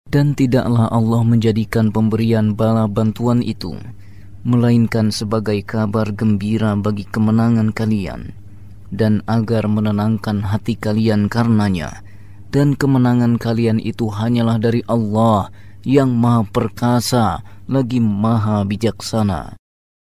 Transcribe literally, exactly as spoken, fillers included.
Dan tidaklah Allah menjadikan pemberian bala bantuan itu melainkan sebagai kabar gembira bagi kemenangan kalian, dan agar menenangkan hati kalian karenanya. Dan kemenangan kalian itu hanyalah dari Allah yang Maha Perkasa lagi Maha Bijaksana.